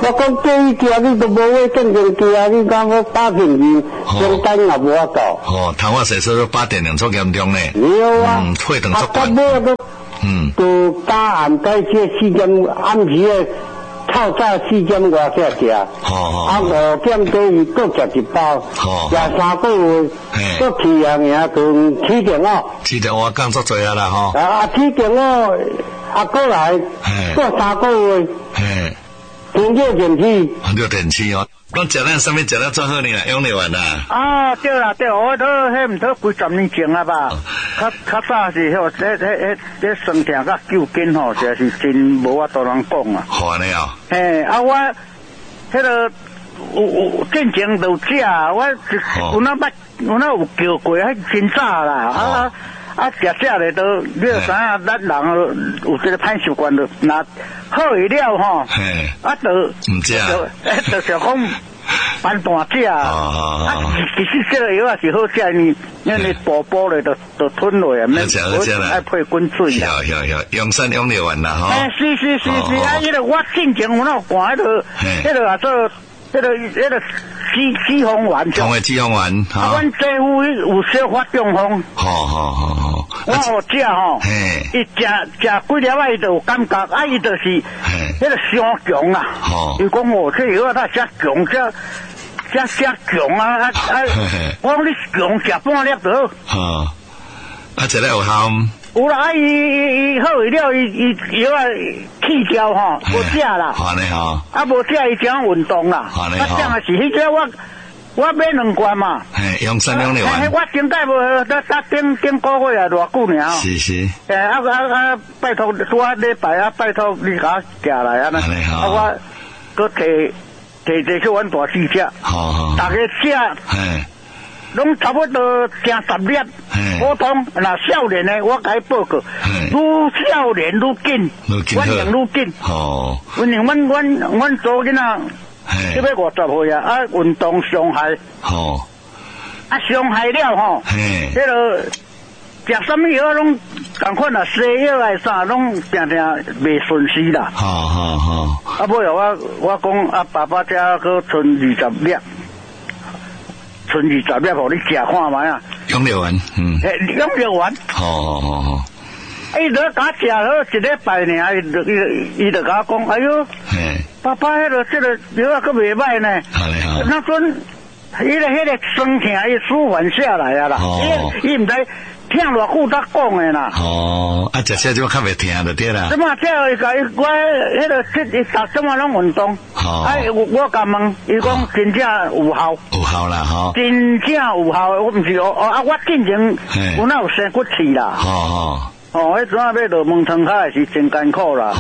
我讲过去家你都无话正经家，你讲我打进去，简单也无法搞。 哦，头发洗说都8点2足严重呢。 有啊， 血糖足高。 都打暗该这4点暗时的透早4点外才食。5点多伊搁食一包，食3个月，搁去赢从7点哦。 7点我讲足多啊啦吼。 7点哦，过来，搁3个月。停热电器。 热电器哦。讲食咱上面食了最好呢啦，养乐丸啦。 对啦，我都迄唔多几10年前啊吧。较早是迄身体甲9斤吼，实是真无法度人讲啊。 好安尼哦。 我迄个有进前就食，我有那有叫过，迄真早啦。食咧都，你就知影咱人有这个歹习惯的，那好一了吼，就唔食， 就想讲慢半食。其实这个药也是好食呢，因为薄薄的就吞落啊，免爱配滚水啦。 养生养乐丸啦吼。 是，迄个我进前有那寒迄个啊做。迄个脂肪丸， 同个脂肪丸， 阮姐夫有小发中风， 好， 我有食吼，伊食几粒伊就有感觉，伊就是迄个伤强啊，伊讲这药他遮强遮强啊，我讲你强食半粒就好， 食了有效。 有啦，伊好一了，伊药啊气消吼，无食啦。 好嘞吼。 无食伊讲运动啦。 好嘞吼。 这样是迄个我买2罐嘛。 养生养乐丸。 我顶解无，顶个月啊，偌久尔。 是。 拜托我礼拜拜托你甲寄来啊。 好嘞吼。 我搁摕去阮大师食。 好。 大家食。拢差不多成10粒，普通那少年的我甲伊报告，愈少年愈紧，阮用愈紧。因为阮做囡仔，这要50岁啊，运动伤害。伤害了吼，迄个食什么药拢共款啊，西药来啥拢定袂顺时啦。尾我讲爸爸遮搁剩20粒。剩20粒，互你食看卖啊！ 养乐丸， 养乐丸。 好。 伊就甲食了1礼拜尔，伊就甲我讲，哎哟，爸爸，这个药可袂歹呢。那阵，迄个酸痛，伊舒缓下来啊啦。伊唔知听偌久才讲的啦。 食些就较袂痛就对啦。 什么这我迄个什么拢运动。我甲问，伊讲真正有效。 有效啦， 真正有效，我毋是我进前有那有生骨刺啦。迄阵要落门窗口是真艰苦啦。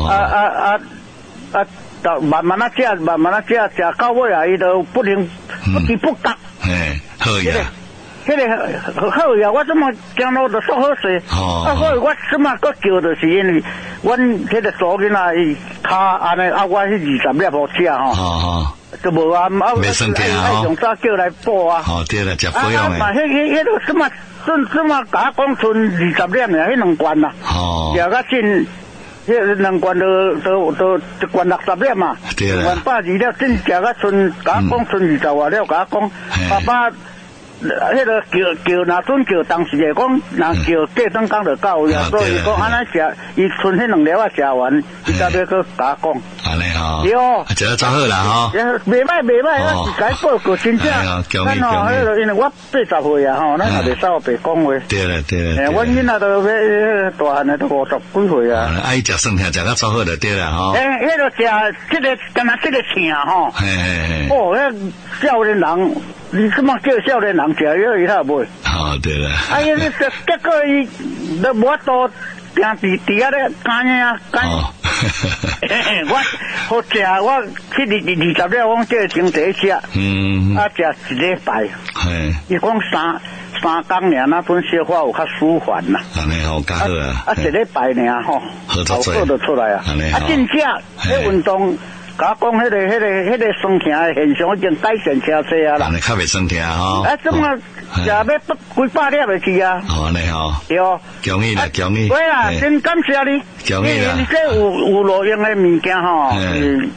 慢慢食，食到尾啊，伊都不知不觉。 好呀。 迄个好呀，我怎么走路就说好势？所以我怎么搁叫就是因为阮迄个左囡仔伊骹安尼我迄20粒好食吼，就无啊， 袂算痛爱用早叫来补啊。 对啦，食保养的。 迄个什么甲我讲剩20粒尔，迄2罐啦。食甲真。迄2罐都一罐60粒嘛，一罐120粒，真食甲剩，甲我讲剩20外粒，甲我讲爸爸。迄个叫那阵叫当时会讲，那叫过转工就到呀，所以讲安尼食，伊剩迄2粒啊食完，伊才要去甲我讲。 安尼吼。 对哦。 食了真好啦吼。 袂歹，我是甲伊报告真正。 恭喜。 因为我80岁啊吼，咱也袂使白讲话。 对啦。 阮囡仔都要大汉的都50几岁啊。 伊食酸甜食到超好就对啦吼。 迄个食干那这个疼吼。迄少年人。你怎么叫少年人食药伊他袂？ 对啦。 你结果伊都无法度定伫遐咧干呀干。我好食，我去20粒，我这先第食。食1礼拜。伊讲3工尔，那阵小可有较舒缓啦。 安尼好加好啊。 1礼拜尔吼，效果就出来啊。真正迄运动。甲我讲，迄个酸痛的现象已经改善车车啊啦。 安尼较袂酸痛吼。 怎么食要几百粒的去啊？ 安尼吼。 对。 恭喜啦，恭喜。 对啦，真感谢你。 恭喜啦。 你这有路用的物件吼，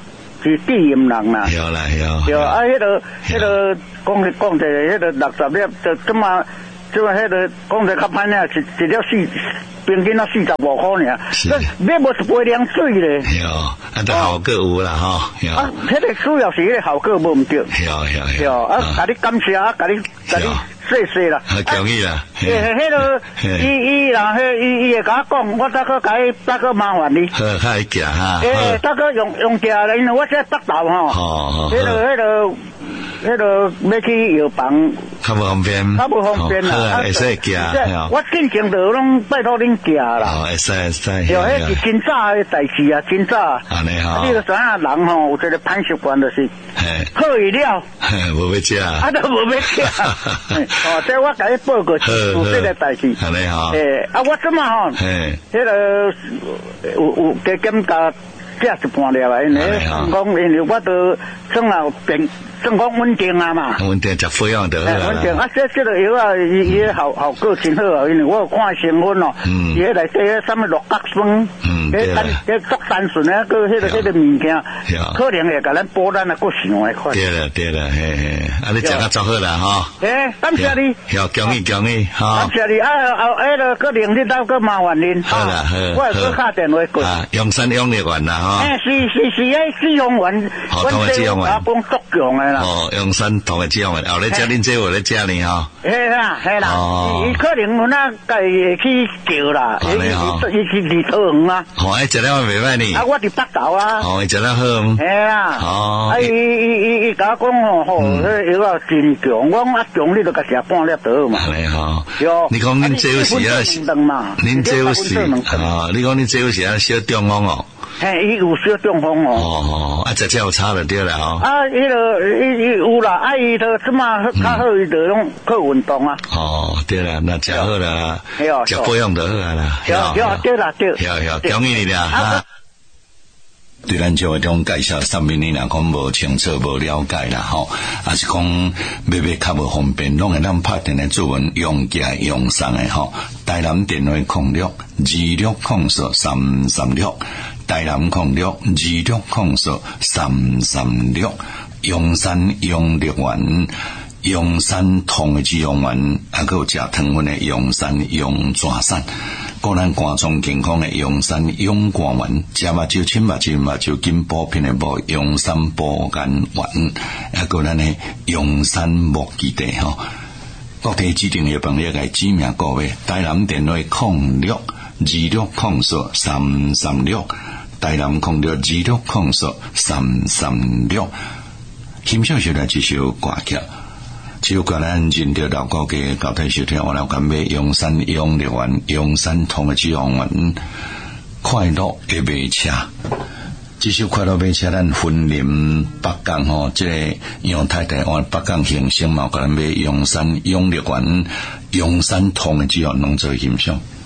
是地音人啦。 有啦有。 有啊，迄个讲者，迄个60粒，就这么迄个讲者较歹呢，一粒平均啊45块尔。是。买无一杯凉水咧。 有，啊，都效果有啦哈。 啊，迄个主要是迄个效果无唔对。有。啊，甲你感谢啊，甲你。谢谢啦， 恭喜啦！ 迄个伊啦，伊会甲我讲，我再去甲伊再去麻烦你。 好，较会行哈。 再去用行啦，因为我这北投吼。迄个要去药房。 较无方便。 较无方便啦。 会使行。 我进前就拢拜托恁行啦。 会使。 有，迄是真早的代志啊，真早。 安尼吼。 你就知影人吼有一个歹习惯就是，喝饮料。 无要食。 啊，都无要食。这我甲你报告有这个代志。 安尼吼。 我怎么吼？迄个有加减加食一半粒啊，因为我都算了变。算讲稳定啊嘛， 稳定食费用就好啦。 稳定啊，这个药啊，伊效果真好啊，因为我有看成分哦，伊迄内底什么六角酸，迄足单纯啊，个迄个物件，可能会甲咱补咱啊，个想的快。 对啦，嘿，啊，你食甲足好啦吼。 感谢你。 好，恭喜哈。 感谢你啊，迄个个零日到个麻烦您。 好啦，好。 我会去打电话过。 阳山养力丸啦哈。 是迄脂肪丸， 同个脂肪丸， 讲足强的。 阳山同个脂肪丸，后来食恁这有咧食呢吼。 嘿啦，伊可能有那家去叫啦，伊去离岛远啊。 伊食了袂歹呢。 我伫北投啊。 伊食了好。 嘿啦。伊甲我讲吼，迄药啊真强，我讲啊强，你就甲食半粒就好嘛。 安尼吼。你讲恁这有时啊，恁这有时啊，你讲恁这有时啊小中风哦。 伊有小中风哦。食有差就对了吼。 伊有啦，伊就即马较好，伊就拢去运动啊。 对啦，那食好啦，食保养就好啦。 对啦。 好，恭喜你啦。对咱这种介绍上面你若讲无清楚无了解啦吼，还是讲买较无方便，拢会咱拍电来做文用价用送的吼。台南电话0626043336，台南0626043336，阳山养力丸。阳山同的脂肪丸，还有食糖分的阳山养全散，个咱肝脏健康的阳山养肝丸，食目睭、清目睭金补品的补阳山补肝丸，还有咱的阳山木基地吼。各地指定药房也该指名各位，台南电话0626043336，台南0626043336，欣赏小来这首歌曲。只有个咱认着老高嘅交替收听，我老干买阳山养力丸、阳山同嘅脂肪丸，快乐嘅马车。这首快乐马车，咱分林北港吼，这个杨太太往北港行省嘛，个咱买阳山养力丸、阳山同嘅脂肪拢做欣赏。